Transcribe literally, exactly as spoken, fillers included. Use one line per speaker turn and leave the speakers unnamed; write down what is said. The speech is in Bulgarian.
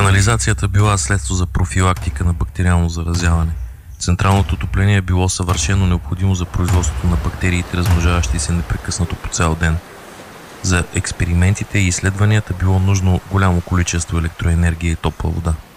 Канализацията била средство за профилактика на бактериално заразяване. Централното отопление е било съвършено необходимо за производството на бактериите, размножаващи се непрекъснато по цял ден. За експериментите и изследванията било нужно голямо количество електроенергия и топла вода.